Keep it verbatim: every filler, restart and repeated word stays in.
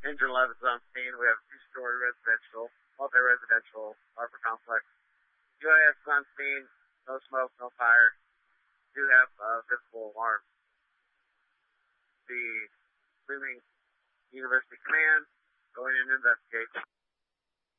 Engine eleven is on scene. We have a two-story residential, multi-residential apartment complex. U A S is on scene. No smoke, no fire. We do have uh, visible alarms. The Fleming University Command going in to investigate.